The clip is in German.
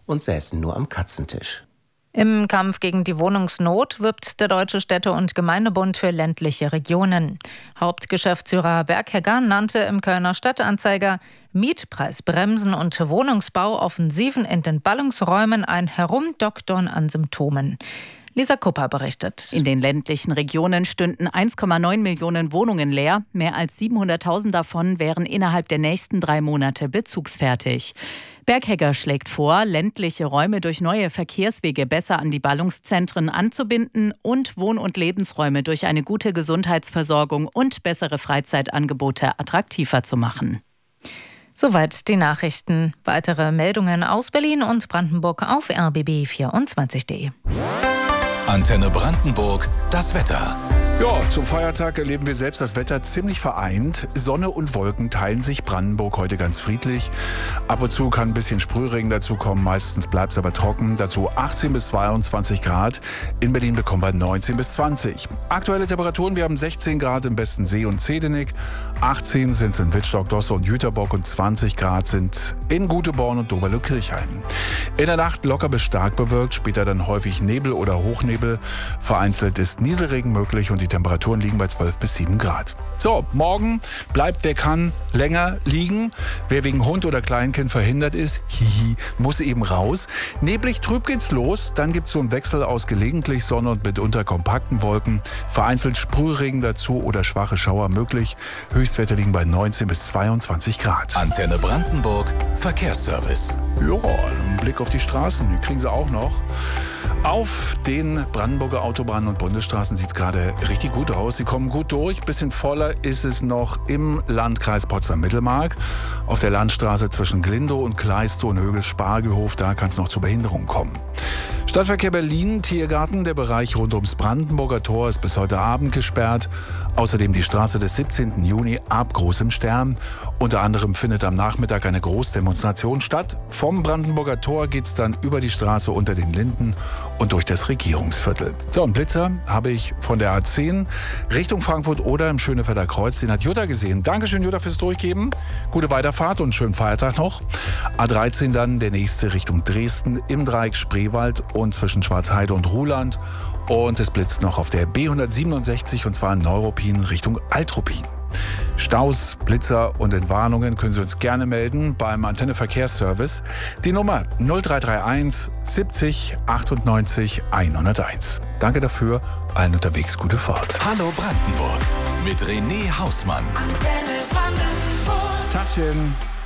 und säßen nur am Katzentisch. Im Kampf gegen die Wohnungsnot wirbt der Deutsche Städte- und Gemeindebund für ländliche Regionen. Hauptgeschäftsführer Berghegger nannte im Kölner Stadtanzeiger Mietpreisbremsen und Wohnungsbauoffensiven in den Ballungsräumen ein Herumdoktern an Symptomen. Lisa Kupper berichtet. In den ländlichen Regionen stünden 1,9 Millionen Wohnungen leer. Mehr als 700.000 davon wären innerhalb der nächsten 3 Monate bezugsfertig. Berghegger schlägt vor, ländliche Räume durch neue Verkehrswege besser an die Ballungszentren anzubinden und Wohn- und Lebensräume durch eine gute Gesundheitsversorgung und bessere Freizeitangebote attraktiver zu machen. Soweit die Nachrichten. Weitere Meldungen aus Berlin und Brandenburg auf rbb24.de. Antenne Brandenburg, das Wetter. Ja, zum Feiertag erleben wir selbst das Wetter ziemlich vereint. Sonne und Wolken teilen sich. Brandenburg heute ganz friedlich. Ab und zu kann ein bisschen Sprühregen dazukommen. Meistens bleibt es aber trocken. Dazu 18 bis 22 Grad. In Berlin bekommen wir 19 bis 20. Aktuelle Temperaturen, wir haben 16 Grad im Besten See und Zedenik. 18 sind es in Wittstock, Dosse und Jüterbock und 20 Grad sind in Guteborn und Doberlo-Kirchheim. In der Nacht locker bis stark bewölkt, später dann häufig Nebel oder Hochnebel. Vereinzelt ist Nieselregen möglich und die Temperaturen liegen bei 12 bis 7 Grad. So, morgen bleibt wer kann länger liegen. Wer wegen Hund oder Kleinkind verhindert ist, muss eben raus. Neblig trüb geht's los. Dann gibt's so einen Wechsel aus gelegentlich Sonne und mitunter kompakten Wolken. Vereinzelt Sprühregen dazu oder schwache Schauer möglich. Höchstwerte liegen bei 19 bis 22 Grad. Antenne Brandenburg, Verkehrsservice. Ja, ein Blick auf die Straßen, die kriegen Sie auch noch. Auf den Brandenburger Autobahnen und Bundesstraßen sieht es gerade richtig gut aus. Sie kommen gut durch. Bisschen voller ist es noch im Landkreis Potsdam-Mittelmark. Auf der Landstraße zwischen Glindow und Kleistow und Högel-Spargelhof, da kann es noch zu Behinderungen kommen. Stadtverkehr Berlin, Tiergarten, der Bereich rund ums Brandenburger Tor ist bis heute Abend gesperrt. Außerdem die Straße des 17. Juni ab Großem Stern. Unter anderem findet am Nachmittag eine Großdemonstration statt. Vom Brandenburger Tor geht es dann über die Straße unter den Linden und durch das Regierungsviertel. So, einen Blitzer habe ich von der A10 Richtung Frankfurt oder im Schönefelder Kreuz. Den hat Jutta gesehen. Dankeschön, Jutta, fürs Durchgeben. Gute Weiterfahrt und einen schönen Feiertag noch. A13 dann der nächste Richtung Dresden im Dreieck Spreewald und zwischen Schwarzheide und Ruhland. Und es blitzt noch auf der B167 und zwar in Neuruppin Richtung Altruppin. Staus, Blitzer und Entwarnungen können Sie uns gerne melden beim Antenne Verkehrsservice. Die Nummer 0331 70 98 101. Danke dafür, allen unterwegs gute Fahrt. Hallo Brandenburg mit René Hausmann. Antenne Brandenburg. Tagchen.